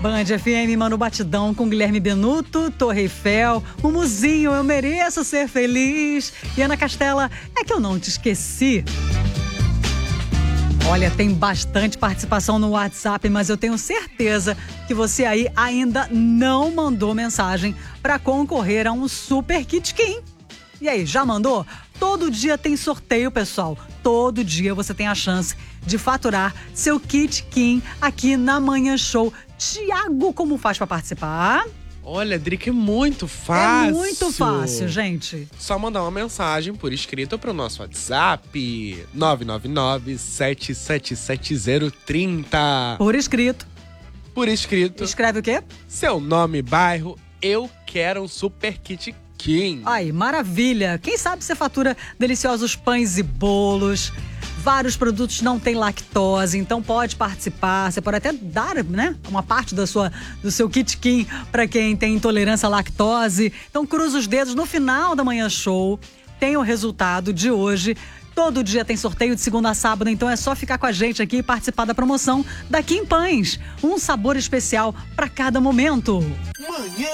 Band FM, Mano Batidão com Guilherme Benuto, Torre Eiffel, Mumuzinho, Eu Mereço Ser Feliz. E Ana Castela, é que eu não te esqueci. Olha, tem bastante participação no WhatsApp, mas eu tenho certeza que você aí ainda não mandou mensagem para concorrer a um Super Kit Kim. E aí, já mandou? Todo dia tem sorteio, pessoal. Todo dia você tem a chance de faturar seu Kit Kim aqui na Manhã Show. Tiago, como faz para participar? Olha, Drica, é muito fácil. É muito fácil, gente. Só mandar uma mensagem por escrito pro nosso WhatsApp 999-777030. Por escrito. Por escrito. Escreve o quê? Seu nome, bairro, eu quero um Super Kit Kim. Aí, maravilha. Quem sabe você fatura deliciosos pães e bolos. Vários produtos não têm lactose, então pode participar. Você pode até dar, né, uma parte do seu Kit Kim para quem tem intolerância à lactose. Então cruza os dedos. No final da Manhã Show tem o resultado de hoje. Todo dia tem sorteio de segunda a sábado, então é só ficar com a gente aqui e participar da promoção da Kim Pães. Um sabor especial para cada momento. Manhã